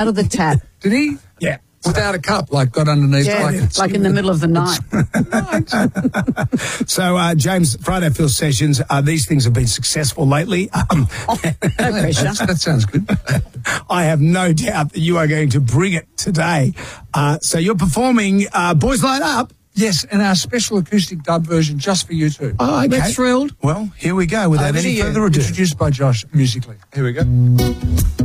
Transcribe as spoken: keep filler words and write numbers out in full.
out of the tap. Did he? Yeah. Without a cup, like got underneath. Yeah, like, like in the middle of the night. So, uh, James, Friday Phil Sessions, uh, these things have been successful lately. Um, No pressure. That's- that sounds good. I have no doubt that you are going to bring it today. Uh, so you're performing uh, Boys Light Up. Yes, and our special acoustic dub version just for you two. Oh, okay. We're thrilled. Well, here we go without Over to any you. further ado. Introduced by Josh musically. Here we go.